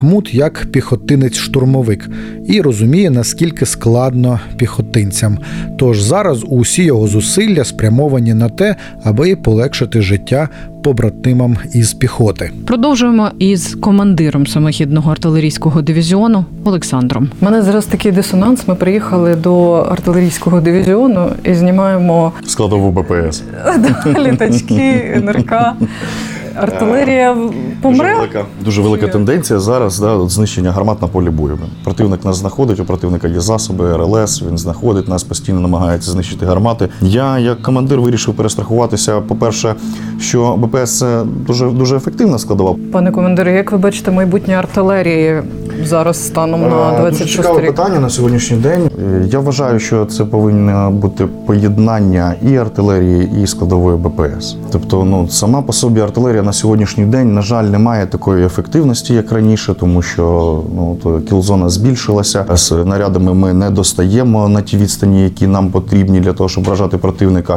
Бахмут як піхотинець-штурмовик і розуміє, наскільки складно піхотинцям. Тож зараз усі його зусилля спрямовані на те, аби полегшити життя побратимам із піхоти. Продовжуємо із командиром самохідного артилерійського дивізіону Олександром. У мене зараз такий дисонанс. Ми приїхали до артилерійського дивізіону і знімаємо складову БПС. Літачки, НРК. Артилерія помре? Дуже велика тенденція зараз, знищення гармат на полі бою. Противник нас знаходить, у противника є засоби, РЛС, він знаходить нас, постійно намагається знищити гармати. Я, як командир, вирішив перестрахуватися, по-перше, що БПС – це дуже ефективна складова. Пане командире, як ви бачите майбутнє артилерії зараз станом на 26 рік? Дуже цікаве питання на сьогоднішній день. Я вважаю, що це повинно бути поєднання і артилерії, і складової БПС. Тобто, сама по собі артилерія на сьогоднішній день, на жаль, не має такої ефективності, як раніше, тому що кілзона збільшилася, з нарядами ми не достаємо на ті відстані, які нам потрібні для того, щоб вражати противника.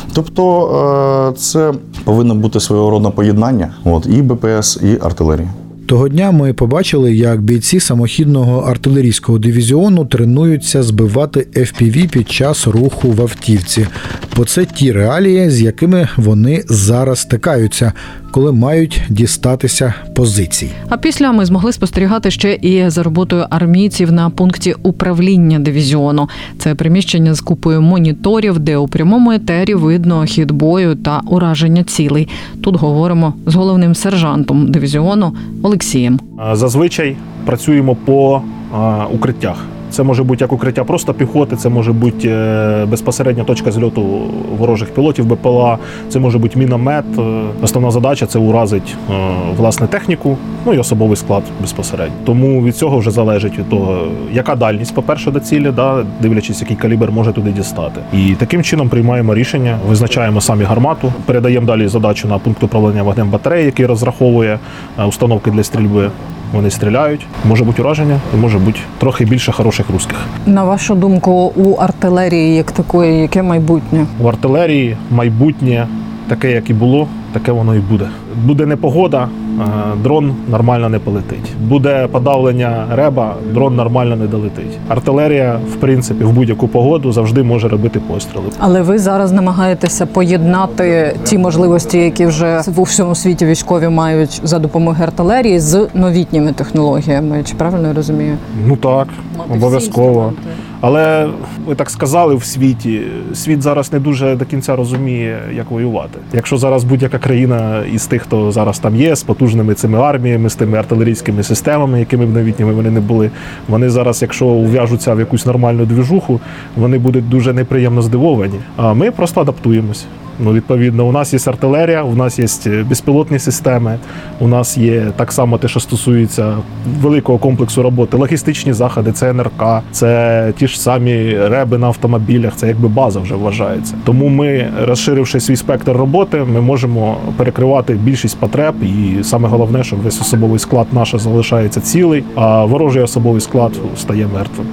Тобто це повинно бути свого роду поєднання, і БПС, і артилерія. Того дня ми побачили, як бійці самохідного артилерійського дивізіону тренуються збивати FPV під час руху в автівці. Бо це ті реалії, з якими вони зараз стикаються, коли мають дістатися позицій. А після ми змогли спостерігати ще і за роботою армійців на пункті управління дивізіону. Це приміщення з купою моніторів, де у прямому етері видно хід бою та ураження цілей. Тут говоримо з головним сержантом дивізіону Олексієм. Зазвичай працюємо по укриттях. Це може бути як укриття просто піхоти, це може бути безпосередня точка зльоту ворожих пілотів БПЛА, це може бути міномет. Основна задача – це уразити власне техніку, і особовий склад безпосередньо. Тому від цього вже залежить від того, яка дальність, по-перше, до цілі, дивлячись, який калібр може туди дістати. І таким чином приймаємо рішення, визначаємо самі гармату, передаємо далі задачу на пункт управління вогнем батареї, який розраховує установки для стрільби. Вони стріляють, може бути ураження, може бути трохи більше хороших русських. На вашу думку, у артилерії як такої, яке майбутнє? У артилерії майбутнє таке, як і було, таке воно і буде. Буде непогода, дрон нормально не полетить. Буде подавлення реба, дрон нормально не долетить. Артилерія, в принципі, в будь-яку погоду завжди може робити постріли. Але ви зараз намагаєтеся поєднати ті можливості, які вже в усьому світі військові мають за допомогою артилерії, з новітніми технологіями. Чи правильно я розумію? Так, обов'язково. Але ви так сказали в світі, світ зараз не дуже до кінця розуміє, як воювати. Якщо зараз будь-яка країна із тих, хто зараз там є, з потужними цими арміями, з тими артилерійськими системами, якими б новітніми вони не були, вони зараз, якщо ув'яжуться в якусь нормальну двіжуху, вони будуть дуже неприємно здивовані. А ми просто адаптуємось. Відповідно, у нас є артилерія, у нас є безпілотні системи, у нас є так само те, що стосується великого комплексу роботи, логістичні заходи, це НРК, це ті ж самі реби на автомобілях, це якби база вже вважається. Тому ми, розширивши свій спектр роботи, ми можемо перекривати більшість потреб, і саме головне, що весь особовий склад наш залишається цілий, а ворожий особовий склад стає мертвим.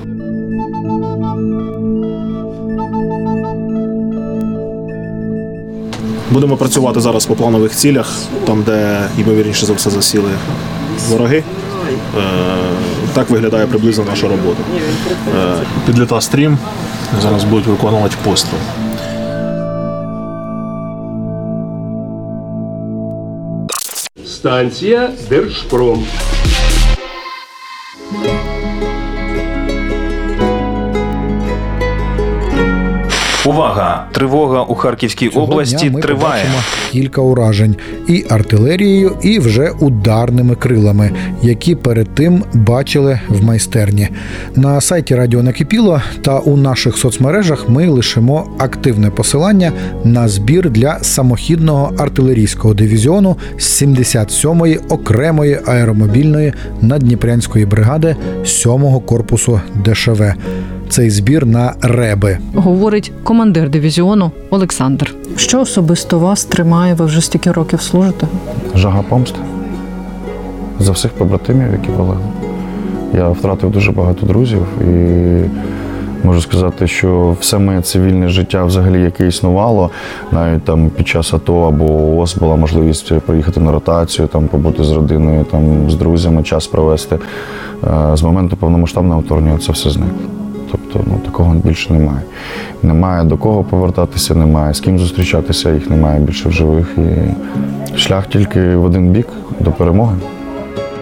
Будемо працювати зараз по планових цілях, там, де, ймовірніше за все, засіли вороги. Так виглядає приблизно наша робота. Підлітає стрім, зараз будуть виконувати постріл. Станція Держпром. Увага! Тривога у Харківській області ми триває. Кілька уражень і артилерією, і вже ударними крилами, які перед тим бачили в майстерні. На сайті Радіо Накипіло та у наших соцмережах ми лишимо активне посилання на збір для самохідного артилерійського дивізіону з 77-ї окремої аеромобільної наддніпрянської бригади 7-го корпусу ДШВ. Цей збір на реби. Говорить командир дивізіону Олександр. Що особисто вас тримає? Ви вже стільки років служите? Жага помсти за всіх побратимів, які полегли. Я втратив дуже багато друзів, і Можу сказати, що все моє цивільне життя взагалі, яке існувало, навіть там під час АТО або ООС була можливість приїхати на ротацію, там побути з родиною, там з друзями, час провести. З моменту повномасштабного вторгнення це все зникло. Тобто такого більше немає. Немає до кого повертатися, немає з ким зустрічатися, їх немає більше в живих. І шлях тільки в один бік – до перемоги.